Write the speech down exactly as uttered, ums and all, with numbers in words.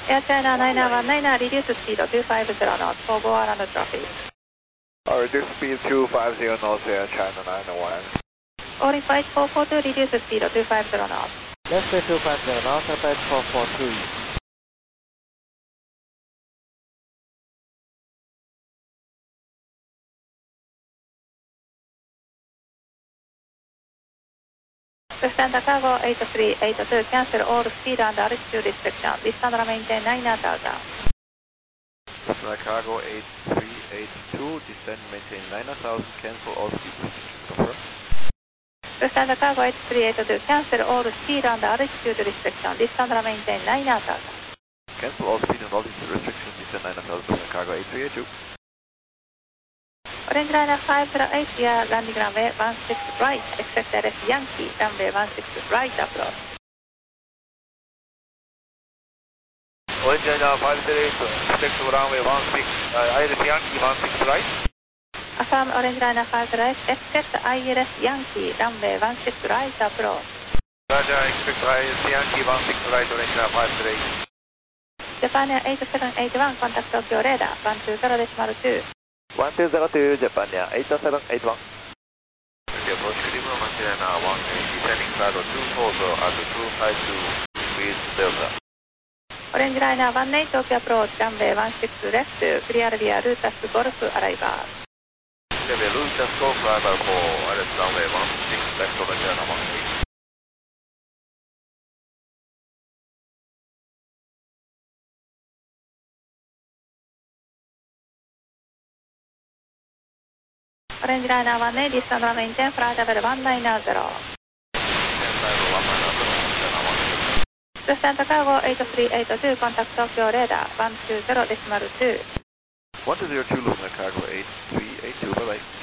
Air China nine one nine, reduce speed two five zero knots for go around traffic. Uh, reduce speed two five zero knots, Air China nine one. All in flight four four two, reduce speed two five zero knots. Left two five zero knots, flight four four two. Lufthansa Cargo eight three eight two, cancel all speed and altitude restrictions. Descend and maintain nine thousand. Lufthansa Cargo eight three eight two, descend maintain nine thousand, cancel all speed restrictions, confirm. Lufthansa Cargo eight three eight two, cancel all speed and altitude restrictions. Descend and maintain nine thousand. Cancel all speed and altitude restrictions, descend nine thousand, Lufthansa Cargo eight three eight two. Orange Liner five zero eight, via landing runway one six right, expect L S Yankee, runway one six right approach. Orange Liner five zero eight, expect runway one six, uh, I L S Yankee one six right. Affirm Orange Liner five zero eight, expect I L S Yankee, runway one six right approach. Roger, expect I L S Yankee one six right, Orange Liner five zero eight. Japan Air eight seven eight one, contact Tokyo radar one two zero point two. one two zero two, Japan Air eight seven eight one. Okay, approach Cleveland, Montana one eight, descending flight two four zero at two five two with Delta. Orange Liner one eight, Tokyo approach, runway one six left, clear via Lutas Golf arrival. Clear via Lutas Golf arrival for I L S runway one six left, Orange Liner one eight. Orange Liner one eight, descend and maintain flight level one nine zero. Lufthansa Cargo eight three eight two, contact Tokyo radar one two zero point two. one two zero two, Lufthansa Cargo eight three eight two, bye bye.